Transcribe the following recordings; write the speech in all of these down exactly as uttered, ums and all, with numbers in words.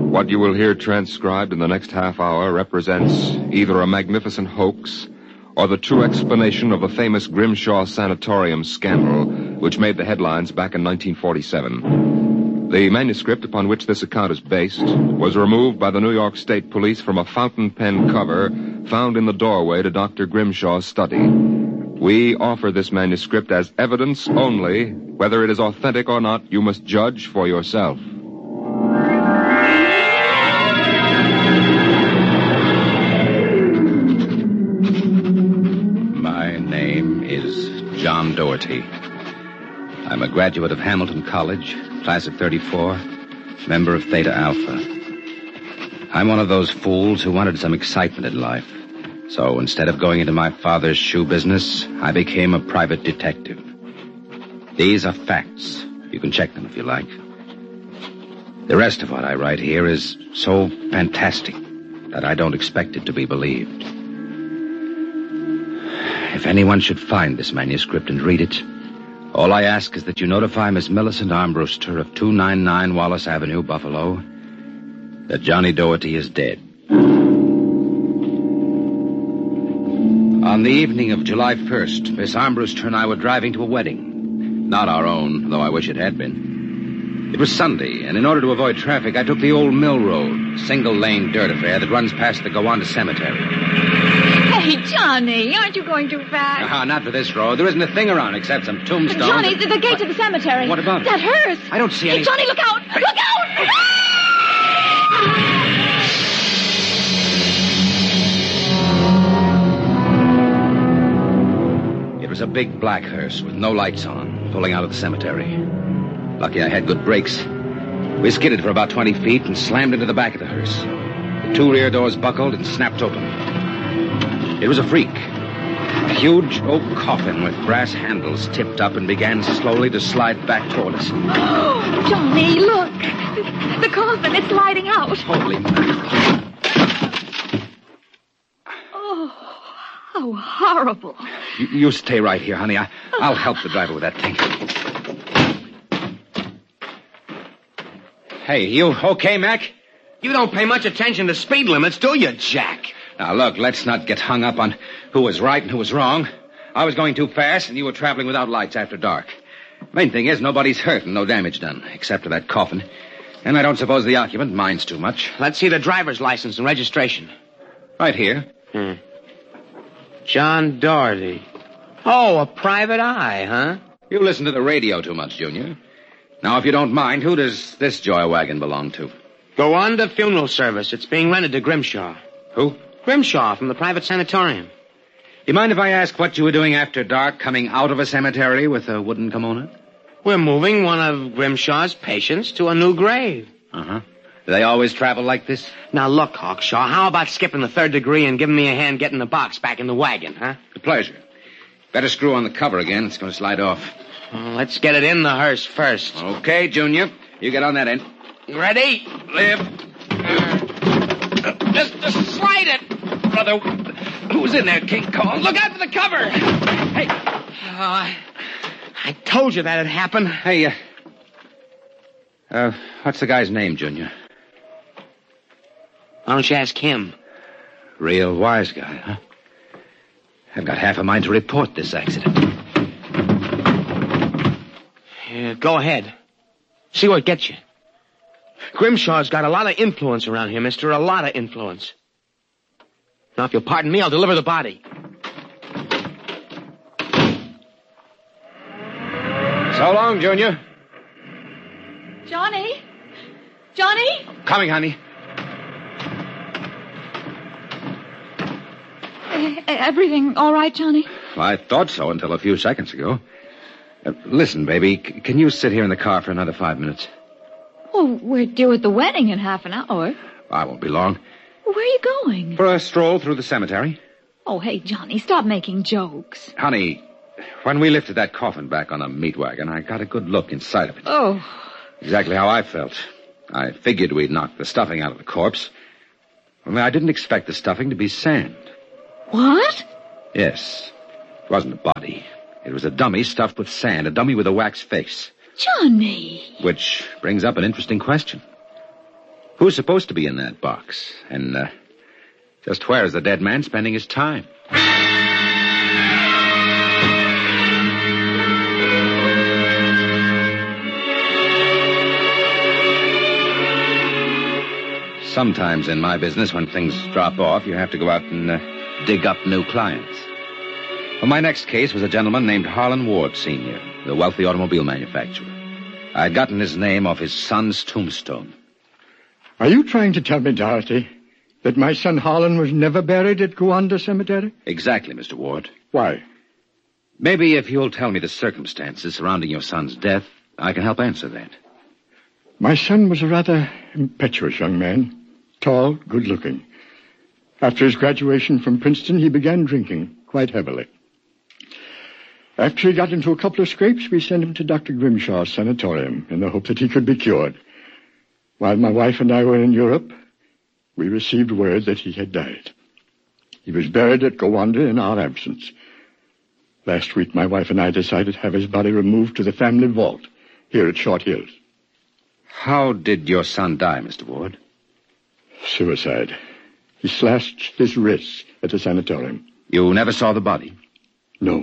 What you will hear transcribed in the next half hour represents either a magnificent hoax or the true explanation of the famous Grimshaw Sanatorium scandal, which made the headlines back in nineteen forty-seven. The manuscript upon which this account is based was removed by the New York State Police from a fountain pen cover found in the doorway to Doctor Grimshaw's study. We offer this manuscript as evidence only. Whether it is authentic or not, you must judge for yourself. My name is John Doherty. I'm a graduate of Hamilton College, class of thirty-four, member of Theta Alpha. I'm one of those fools who wanted some excitement in life. So instead of going into my father's shoe business, I became a private detective. These are facts. You can check them if you like. The rest of what I write here is so fantastic that I don't expect it to be believed. If anyone should find this manuscript and read it, all I ask is that you notify Miss Millicent Armbruster of two ninety-nine Wallace Avenue, Buffalo, that Johnny Doherty is dead. On the evening of July first, Miss Armbruster and I were driving to a wedding. Not our own, though I wish it had been. It was Sunday, and in order to avoid traffic, I took the old Mill Road, single-lane dirt affair that runs past the Gowanda Cemetery. Hey, Johnny, aren't you going too fast? Ah, not for this road. There isn't a thing around except some tombstones. Johnny, the, the gate to the cemetery. What about it? That hearse. I don't see any... Hey, Johnny, look out! Look out! It was a big black hearse with no lights on, pulling out of the cemetery. Lucky I had good brakes. We skidded for about twenty feet and slammed into the back of the hearse. The two rear doors buckled and snapped open. It was a freak. A huge oak coffin with brass handles tipped up and began slowly to slide back toward us. Oh, Johnny, look. The coffin, it's sliding out. Holy mackerel. Oh, how horrible. You, you stay right here, honey. I, I'll help the driver with that thing. Hey, you okay, Mac? You don't pay much attention to speed limits, do you, Jack? Now, look, let's not get hung up on who was right and who was wrong. I was going too fast, and you were traveling without lights after dark. Main thing is, nobody's hurt and no damage done, except for that coffin. And I don't suppose the occupant minds too much. Let's see the driver's license and registration. Right here. Hmm. John Doherty. Oh, a private eye, huh? You listen to the radio too much, Junior. Now, if you don't mind, who does this joy wagon belong to? Gowanda Funeral Service. It's being rented to Grimshaw. Who? Grimshaw from the private sanatorium. You mind if I ask what you were doing after dark, coming out of a cemetery with a wooden kimono? We're moving one of Grimshaw's patients to a new grave. Uh-huh. Do they always travel like this? Now, look, Hawkshaw, how about skipping the third degree and giving me a hand getting the box back in the wagon, huh? A pleasure. Better screw on the cover again. It's going to slide off. Well, let's get it in the hearse first. Okay, Junior. You get on that end. Ready? Live. Uh, just, just slide it. Brother, who's in there, King Kong? Look out for the cover. Hey. Oh, I, I told you that'd happen. Hey, uh, uh, what's the guy's name, Junior? Why don't you ask him? Real wise guy, huh? I've got half a mind to report this accident. Yeah, go ahead. See what gets you. Grimshaw's got a lot of influence around here, mister. A lot of influence. Now, if you'll pardon me, I'll deliver the body. So long, Junior. Johnny? Johnny? Coming, honey. Uh, everything all right, Johnny? Well, I thought so until a few seconds ago. Uh, listen, baby, c- can you sit here in the car for another five minutes? Oh, we're due at the wedding in half an hour. I won't be long. Where are you going? For a stroll through the cemetery. Oh, hey, Johnny, stop making jokes. Honey, when we lifted that coffin back on a meat wagon, I got a good look inside of it. Oh. Exactly how I felt. I figured we'd knock the stuffing out of the corpse. Only I didn't expect the stuffing to be sand. What? Yes. It wasn't a body. It was a dummy stuffed with sand, a dummy with a wax face. Johnny. Which brings up an interesting question. Who's supposed to be in that box? And uh, just where is the dead man spending his time? Sometimes in my business, when things drop off, you have to go out and uh, dig up new clients. Well, my next case was a gentleman named Harlan Ward, Senior, the wealthy automobile manufacturer. I had gotten his name off his son's tombstone. Are you trying to tell me, Dorothy, that my son Harlan was never buried at Gowanda Cemetery? Exactly, Mister Ward. Why? Maybe if you'll tell me the circumstances surrounding your son's death, I can help answer that. My son was a rather impetuous young man. Tall, good-looking. After his graduation from Princeton, he began drinking quite heavily. After he got into a couple of scrapes, we sent him to Doctor Grimshaw's sanatorium in the hope that he could be cured. While my wife and I were in Europe, we received word that he had died. He was buried at Gowanda in our absence. Last week, my wife and I decided to have his body removed to the family vault here at Short Hills. How did your son die, Mister Ward? Suicide. He slashed his wrists at the sanatorium. You never saw the body? No.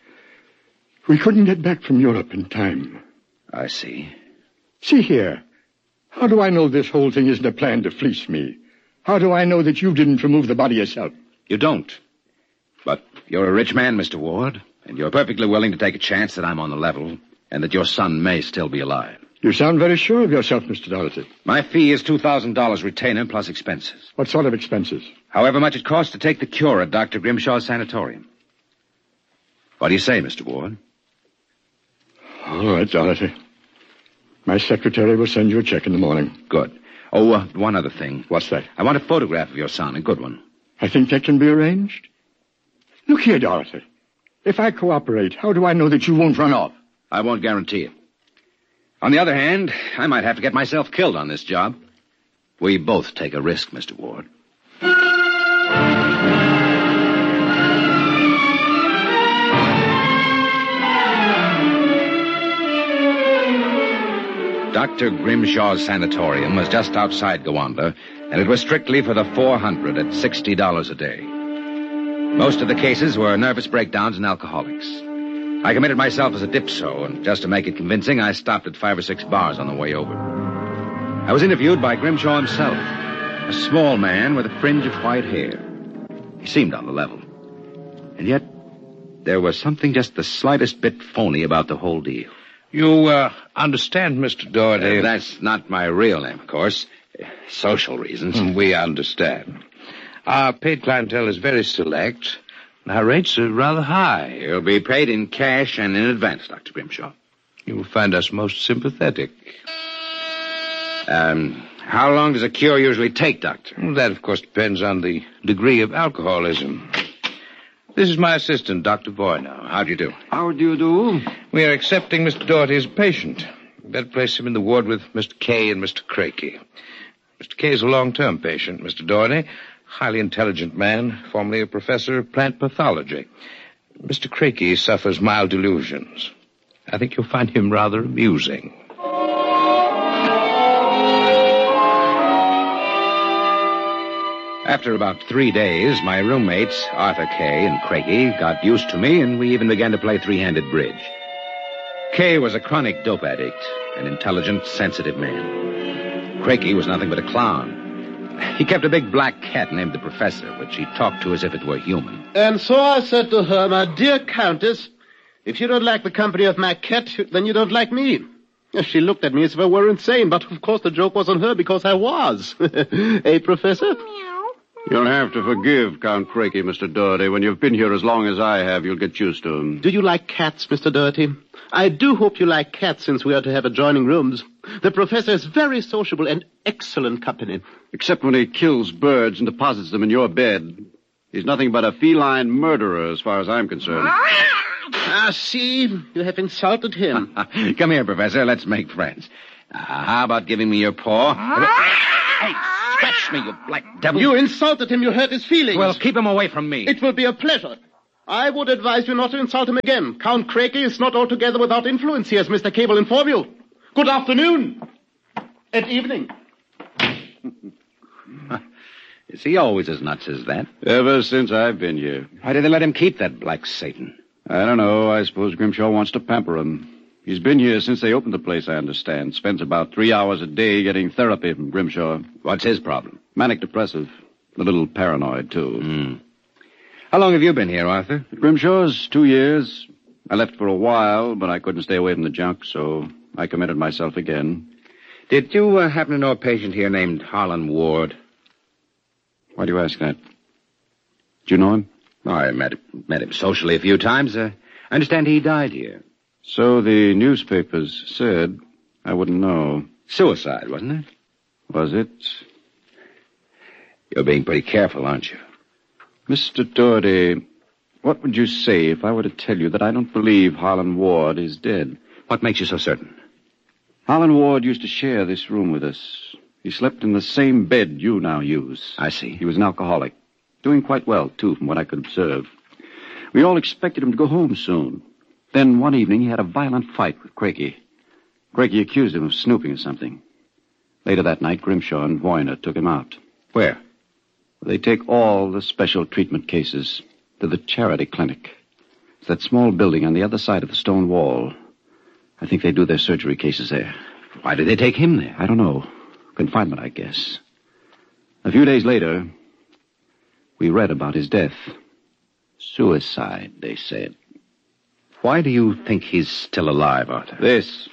We couldn't get back from Europe in time. I see. See here. How do I know this whole thing isn't a plan to fleece me? How do I know that you didn't remove the body yourself? You don't. But you're a rich man, Mister Ward, and you're perfectly willing to take a chance that I'm on the level and that your son may still be alive. You sound very sure of yourself, Mister Doherty. My fee is two thousand dollars retainer plus expenses. What sort of expenses? However much it costs to take the cure at Doctor Grimshaw's sanatorium. What do you say, Mister Ward? All right, Doherty. My secretary will send you a check in the morning. Good. Oh, uh, one other thing. What's that? I want a photograph of your son, a good one. I think that can be arranged. Look here, Doherty. If I cooperate, how do I know that you won't run off? I won't guarantee it. On the other hand, I might have to get myself killed on this job. We both take a risk, Mister Ward. Doctor Grimshaw's sanatorium was just outside Gowanda, and it was strictly for the four hundred at sixty dollars a day. Most of the cases were nervous breakdowns and alcoholics. I committed myself as a dipso, and just to make it convincing, I stopped at five or six bars on the way over. I was interviewed by Grimshaw himself, a small man with a fringe of white hair. He seemed on the level. And yet, there was something just the slightest bit phony about the whole deal. You, uh, understand, Mister Doherty. Uh, that's not my real name, of course. Social reasons. We understand. Our paid clientele is very select. Our rates are rather high. You'll be paid in cash and in advance, Doctor Grimshaw. You will find us most sympathetic. Um, how long does a cure usually take, Doctor? Well, that, of course, depends on the degree of alcoholism. This is my assistant, Doctor Voynow. How do you do? How do you do? We are accepting Mister Doherty as a patient. We better place him in the ward with Mister Kay and Mister Crakey. Mister Kay is a long-term patient, Mister Doherty. Highly intelligent man, formerly a professor of plant pathology. Mister Crakey suffers mild delusions. I think you'll find him rather amusing. After about three days, my roommates, Arthur Kay and Crakey, got used to me, and we even began to play three-handed bridge. Kay was a chronic dope addict, an intelligent, sensitive man. Crakey was nothing but a clown. He kept a big black cat named the Professor, which he talked to as if it were human. And so I said to her, my dear Countess, if you don't like the company of my cat, then you don't like me. She looked at me as if I were insane, but of course the joke was on her because I was. Eh, Professor? You'll have to forgive Count Crakey, Mister Doherty. When you've been here as long as I have, you'll get used to him. Do you like cats, Mister Doherty? I do hope you like cats, since we are to have adjoining rooms. The professor is very sociable and excellent company. Except when he kills birds and deposits them in your bed. He's nothing but a feline murderer, as far as I'm concerned. Ah, see? You have insulted him. Come here, Professor. Let's make friends. Uh, how about giving me your paw? Hey, scratch me, you black devil. You insulted him. You hurt his feelings. Well, keep him away from me. It will be a pleasure. I would advise you not to insult him again. Count Crakey is not altogether without influence here, as Mister Cable informed you. Good afternoon. And evening. Is he always as nuts as that? Ever since I've been here. Why did they let him keep that black Satan? I don't know. I suppose Grimshaw wants to pamper him. He's been here since they opened the place, I understand. Spends about three hours a day getting therapy from Grimshaw. What's his problem? Manic depressive. A little paranoid, too. Mm. How long have you been here, Arthur? At Grimshaw's two years. I left for a while, but I couldn't stay away from the junk, so I committed myself again. Did you uh, happen to know a patient here named Harlan Ward? Why do you ask that? Do you know him? Oh, I met, met him socially a few times. Uh, I understand he died here. So the newspapers said. I wouldn't know. Suicide, wasn't it? Was it? You're being pretty careful, aren't you? Mister Doherty, what would you say if I were to tell you that I don't believe Harlan Ward is dead? What makes you so certain? Harlan Ward used to share this room with us. He slept in the same bed you now use. I see. He was an alcoholic. Doing quite well, too, from what I could observe. We all expected him to go home soon. Then one evening he had a violent fight with Crakey. Crakey accused him of snooping or something. Later that night, Grimshaw and Voyner took him out. Where? They take all the special treatment cases to the charity clinic. It's that small building on the other side of the stone wall. I think they do their surgery cases there. Why did they take him there? I don't know. Confinement, I guess. A few days later, we read about his death. Suicide, they said. Why do you think he's still alive, Arthur? This.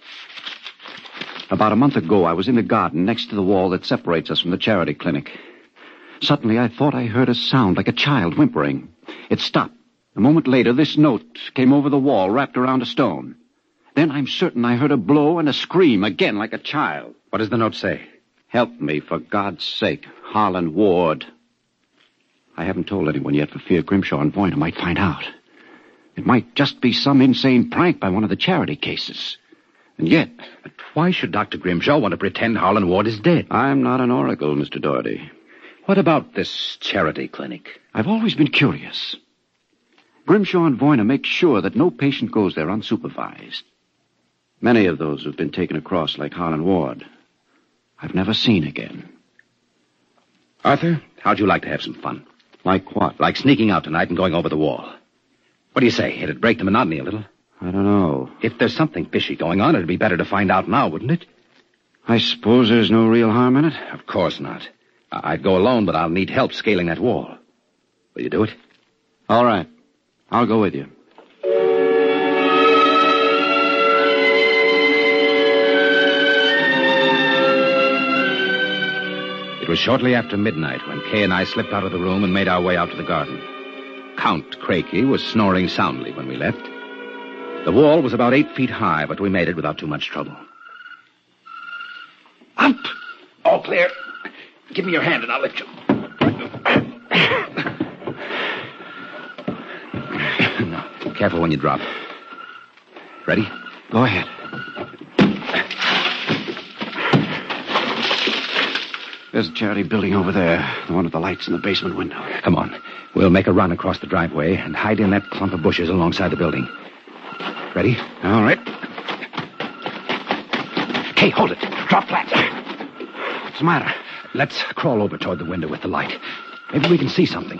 About a month ago, I was in the garden next to the wall that separates us from the charity clinic. Suddenly, I thought I heard a sound like a child whimpering. It stopped. A moment later, this note came over the wall, wrapped around a stone. Then I'm certain I heard a blow and a scream, again like a child. What does the note say? Help me, for God's sake. Harlan Ward. I haven't told anyone yet for fear Grimshaw and Voyner might find out. It might just be some insane prank by one of the charity cases. And yet... But why should Doctor Grimshaw want to pretend Harlan Ward is dead? I'm not an oracle, Mister Doherty. What about this charity clinic? I've always been curious. Grimshaw and Voyner make sure that no patient goes there unsupervised. Many of those who've been taken across like Harlan Ward, I've never seen again. Arthur, how'd you like to have some fun? Like what? Like sneaking out tonight and going over the wall. What do you say? It'd break the monotony a little. I don't know. If there's something fishy going on, it'd be better to find out now, wouldn't it? I suppose there's no real harm in it? Of course not. I'd go alone, but I'll need help scaling that wall. Will you do it? All right. I'll go with you. It was shortly after midnight when Kay and I slipped out of the room and made our way out to the garden. Count Crakey was snoring soundly when we left. The wall was about eight feet high, but we made it without too much trouble. Up! All clear. Give me your hand and I'll lift you. Now, careful when you drop. Ready? Go ahead. There's a charity building over there, the one with the lights in the basement window. Come on. We'll make a run across the driveway and hide in that clump of bushes alongside the building. Ready? All right. Hey, hold it. Drop flat. What's the matter? Let's crawl over toward the window with the light. Maybe we can see something.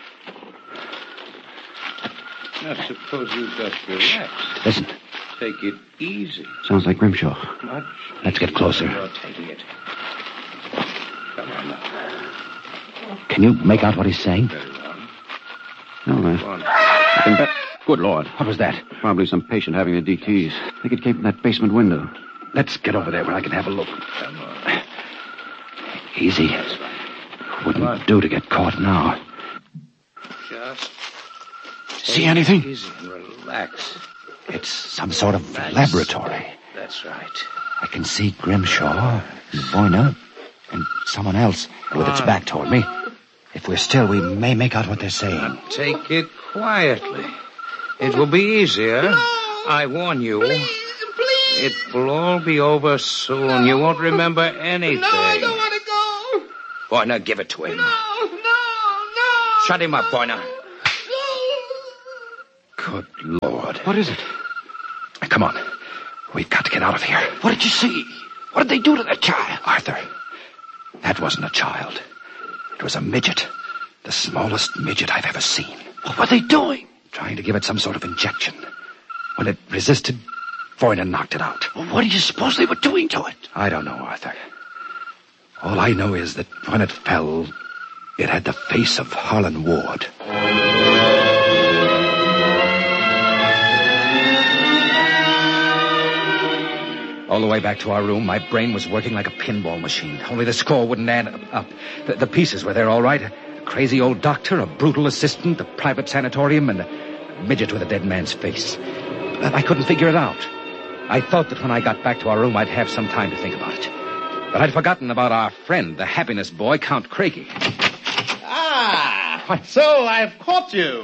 I suppose you just relax. Listen. Take it easy. Sounds like Grimshaw. Much. Let's get closer. You're taking it. Come on now. Can you make out what he's saying? Very well. No, man. Go on. I can bet. Good Lord. What was that? Probably some patient having the D Ts. I think it came from that basement window. Let's get over there where I can have a look. Come on. Easy. Wouldn't do to get caught now. Just See anything? easy and relax. It's some sort of Nice. laboratory. That's right. I can see Grimshaw, Voyner, and someone else with its back toward me. If we're still, we may make out what they're saying. Take it quietly. It will be easier. No, I warn you. Please, please. It will all be over soon. You won't remember anything. No, I don't want to go. Boy, now give it to him. No, no, no. Shut him up, boy, now. Good Lord. What is it? Come on. We've got to get out of here. What did you see? What did they do to that child? Arthur, That wasn't a child. It was a midget. The smallest midget I've ever seen. What were they doing? Trying to give it some sort of injection. When it resisted, Voyna knocked it out. Well, what do you suppose they were doing to it? I don't know, Arthur. All I know is that when it fell, it had the face of Harlan Ward. All the way back to our room, my brain was working like a pinball machine. Only the score wouldn't add up. The, the pieces were there all right. A crazy old doctor, a brutal assistant, a private sanatorium, and a midget with a dead man's face. But I couldn't figure it out. I thought that when I got back to our room, I'd have some time to think about it. But I'd forgotten about our friend, the happiness boy, Count Craigie. Ah, what? So I've caught you.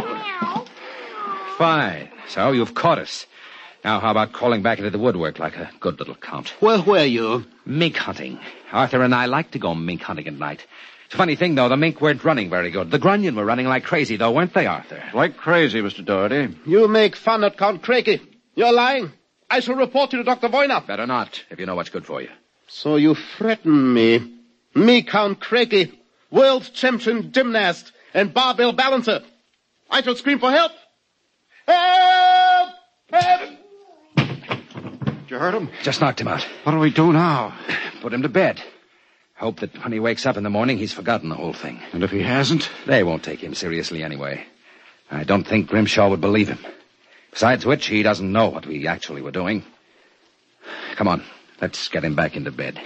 Fine. So you've caught us. Now, how about crawling back into the woodwork like a good little count? Where were you? Mink hunting. Arthur and I like to go mink hunting at night. It's a funny thing, though. The mink weren't running very good. The grunion were running like crazy, though, weren't they, Arthur? Like crazy, Mister Doherty. You make fun at Count Craigie. You're lying. I shall report you to Doctor Voyna. Better not, if you know what's good for you. So you threaten me. Me, Count Craigie, world champion gymnast and barbell balancer. I shall scream for help. Help! Help! Did you hurt him? Just knocked him out. What do we do now? Put him to bed. Hope that when he wakes up in the morning, he's forgotten the whole thing. And if he hasn't? They won't take him seriously anyway. I don't think Grimshaw would believe him. Besides which, he doesn't know what we actually were doing. Come on, let's get him back into bed.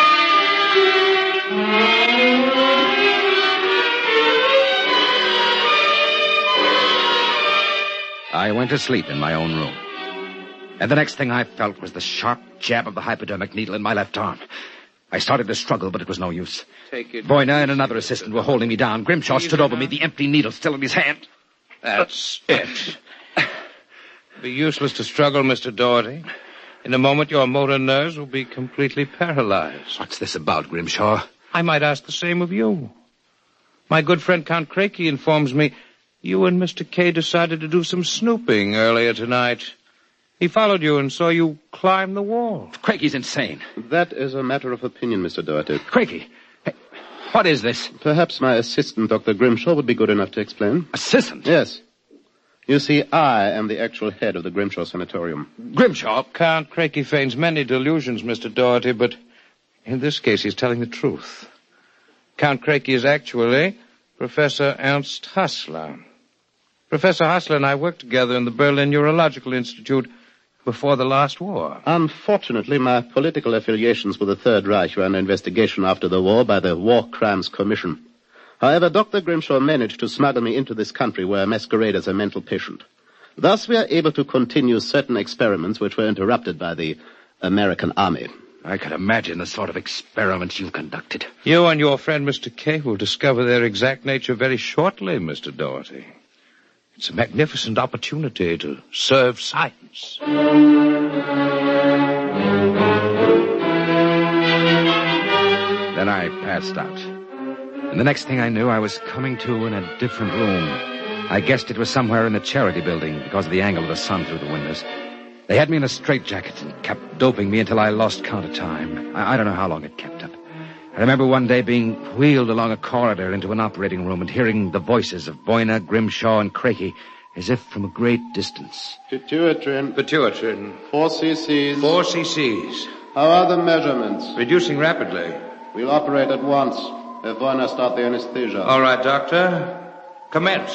I went to sleep in my own room. And the next thing I felt was the sharp jab of the hypodermic needle in my left arm. I started to struggle, but it was no use. Take it. Voyna and another assistant were holding me down. Grimshaw stood over me, the empty needle still in his hand. That's it. Be useless to struggle, Mister Doherty. In a moment, your motor nerves will be completely paralyzed. What's this about, Grimshaw? I might ask the same of you. My good friend Count Craigie informs me you and Mister Kay decided to do some snooping earlier tonight. He followed you and saw you climb the wall. Craigie's insane. That is a matter of opinion, Mister Doherty. Craigie, hey, what is this? Perhaps my assistant, Doctor Grimshaw, would be good enough to explain. Assistant? Yes. You see, I am the actual head of the Grimshaw Sanatorium. Grimshaw? Count Craigie feigns many delusions, Mister Doherty, but in this case he's telling the truth. Count Craigie is actually Professor Ernst Hassler. Professor Hassler and I worked together in the Berlin Neurological Institute before the last war. Unfortunately, my political affiliations with the Third Reich were under investigation after the war by the War Crimes Commission. However, Doctor Grimshaw managed to smuggle me into this country where I masquerade as a mental patient. Thus, we are able to continue certain experiments which were interrupted by the American Army. I could imagine the sort of experiments you conducted. You and your friend Mister Kay will discover their exact nature very shortly, Mister Doherty. It's a magnificent opportunity to serve science. Then I passed out. And the next thing I knew, I was coming to in a different room. I guessed it was somewhere in the charity building because of the angle of the sun through the windows. They had me in a straitjacket and kept doping me until I lost count of time. I, I don't know how long it kept up. I remember one day being wheeled along a corridor into an operating room and hearing the voices of Voyna, Grimshaw, and Craigie as if from a great distance. Pituitrin. Pituitrin. Four cc's. Four cc's. How are the measurements? Reducing rapidly. We'll operate at once. Have Voyna start the anesthesia. All right, Doctor. Commence.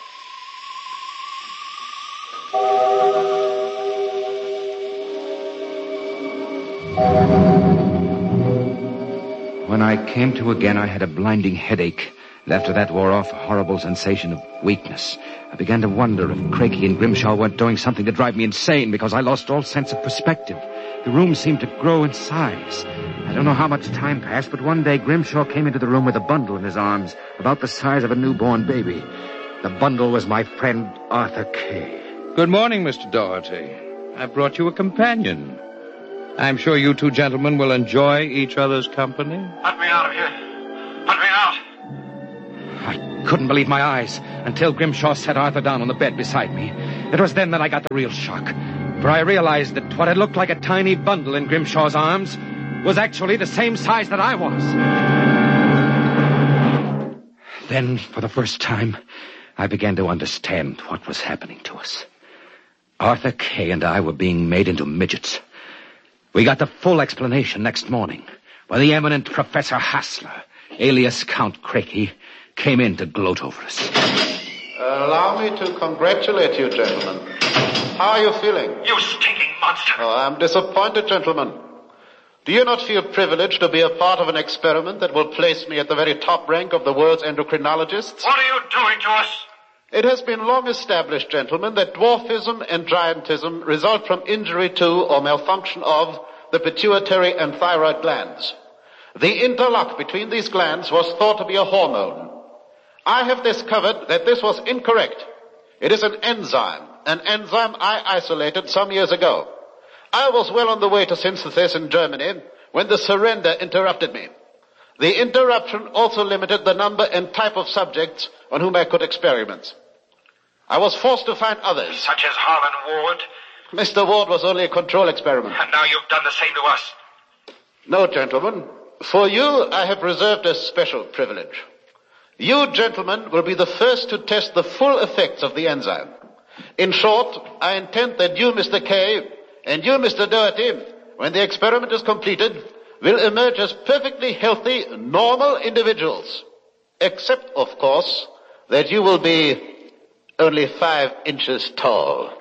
When I came to again, I had a blinding headache. And after that wore off, a horrible sensation of weakness. I began to wonder if Craigie and Grimshaw weren't doing something to drive me insane because I lost all sense of perspective. The room seemed to grow in size. I don't know how much time passed, but one day Grimshaw came into the room with a bundle in his arms, about the size of a newborn baby. The bundle was my friend Arthur Kay. Good morning, Mister Doherty. I brought you a companion. I'm sure you two gentlemen will enjoy each other's company. Let me out of here. Let me out. I couldn't believe my eyes until Grimshaw set Arthur down on the bed beside me. It was then that I got the real shock, for I realized that what had looked like a tiny bundle in Grimshaw's arms was actually the same size that I was. Then, for the first time, I began to understand what was happening to us. Arthur Kay and I were being made into midgets. We got the full explanation next morning, when the eminent Professor Hassler, alias Count Crakey, came in to gloat over us. Allow me to congratulate you, gentlemen. How are you feeling? You stinking monster! Oh, I'm disappointed, gentlemen. Do you not feel privileged to be a part of an experiment that will place me at the very top rank of the world's endocrinologists? What are you doing to us? It has been long established, gentlemen, that dwarfism and giantism result from injury to or malfunction of the pituitary and thyroid glands. The interlock between these glands was thought to be a hormone. I have discovered that this was incorrect. It is an enzyme, an enzyme I isolated some years ago. I was well on the way to synthesis in Germany when the surrender interrupted me. The interruption also limited the number and type of subjects on whom I could experiment. I was forced to find others. Such as Harlan Ward? Mister Ward was only a control experiment. And now you've done the same to us. No, gentlemen. For you, I have reserved a special privilege. You, gentlemen, will be the first to test the full effects of the enzyme. In short, I intend that you, Mister Kay, and you, Mister Doherty, when the experiment is completed, will emerge as perfectly healthy, normal individuals. Except, of course, that you will be only five inches tall.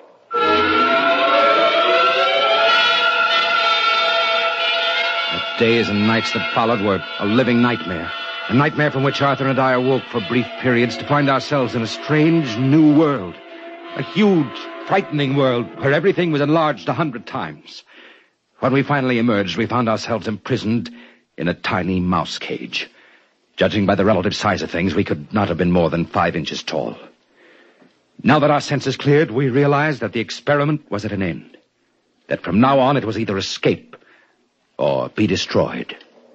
The days and nights that followed were a living nightmare. A nightmare from which Arthur and I awoke for brief periods to find ourselves in a strange new world. A huge, frightening world where everything was enlarged a hundred times. When we finally emerged, we found ourselves imprisoned in a tiny mouse cage. Judging by the relative size of things, we could not have been more than five inches tall. Now that our senses cleared, we realized that the experiment was at an end. That from now on it was either escape or be destroyed.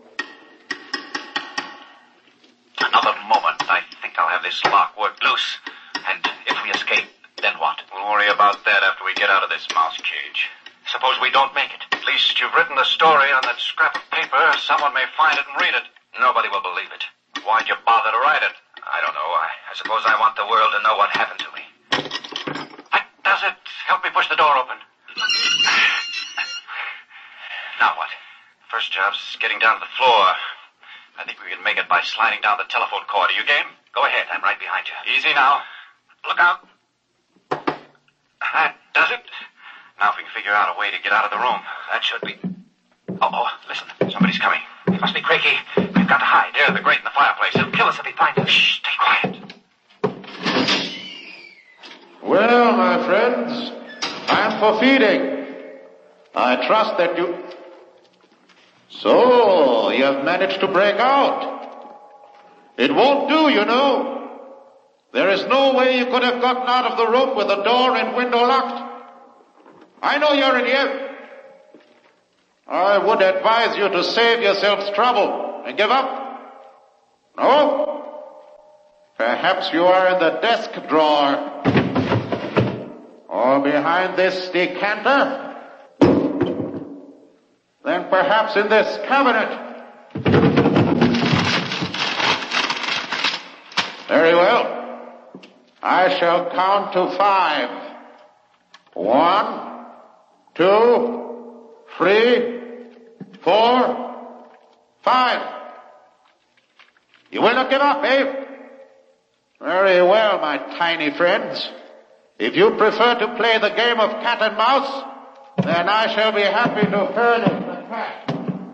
Another moment, I think I'll have this lock worked loose. And if we escape, then what? We'll worry about that after we get out of this mouse cage. Suppose we don't make it. At least you've written the story on that scrap of paper. Someone may find it and read it. Nobody will believe it. Why'd you bother to write it? I don't know. I, I suppose I want the world to know what happened to me. That does it. Help me push the door open. Now what? First job's getting down to the floor. I think we can make it by sliding down the telephone cord. Are you game? Go ahead. I'm right behind you. Easy now. Look out. That does it. Now if we can figure out a way to get out of the room. That should be... Oh, oh, listen. Somebody's coming. It must be Crakey. We've got to hide. There, the grate in the fireplace. He'll kill us if he finds us. Shh, stay quiet. Well, my friends, time for feeding. I trust that you... So, you have managed to break out. It won't do, you know. There is no way you could have gotten out of the room with the door and window locked. I know you're in here. I would advise you to save yourselves trouble and give up. No? Perhaps you are in the desk drawer. Or behind this decanter. Then perhaps in this cabinet. Very well. I shall count to five. One, two, three, four, five. You will not give up, eh? Very well, my tiny friends. If you prefer to play the game of cat and mouse, then I shall be happy to herd in the cat.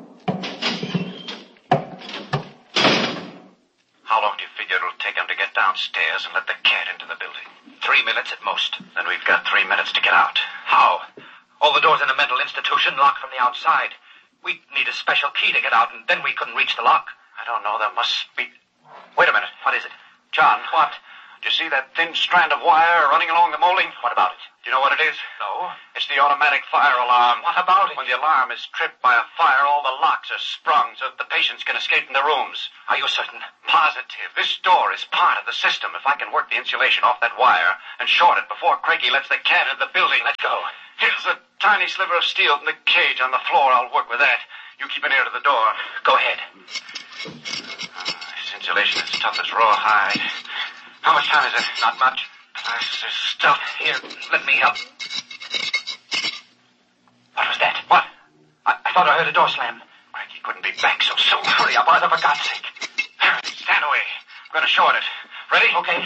How long do you figure it'll take him to get downstairs and let the cat into the building? Three minutes at most. Then we've got three minutes to get out. How? All the doors in the mental institution locked from the outside. We'd need a special key to get out, and then we couldn't reach the lock. I don't know. There must be... Wait a minute. What is it? John, what? Do you see that thin strand of wire running along the molding? What about it? Do you know what it is? No. It's the automatic fire alarm. What about it? When the alarm is tripped by a fire, all the locks are sprung so that the patients can escape in the rooms. Are you certain? Positive. This door is part of the system. If I can work the insulation off that wire and short it before Crakey lets the cat into the building, let's go. Here's a tiny sliver of steel in the cage on the floor. I'll work with that. You keep an ear to the door. Go ahead. Uh, since insulation is tough as raw hide. How much time is it? Not much. There's stuff here. Let me help. What was that? What? I, I thought I heard a door slam. Craig, he couldn't be back so soon. Hurry up, Arthur, for God's sake. Stand away. I'm going to short it. Ready? Okay.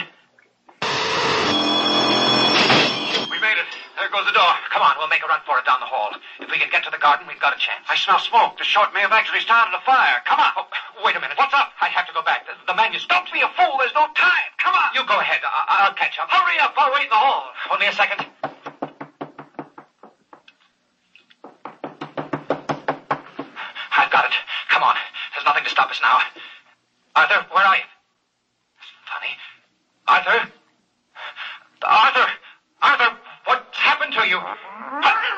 We made it. There goes the door. Come on, we'll make a run for it down the hall. If we can get to the garden, we've got a chance. I smell smoke. The short may have actually started a fire. Come on. Oh, wait a minute. What's up? I have to go back. The, the man you... Don't be a fool. There's no time. Come on. You go ahead. I- I'll catch up. Hurry up. I'll wait in the hall. Only a second. I've got it. Come on. There's nothing to stop us now.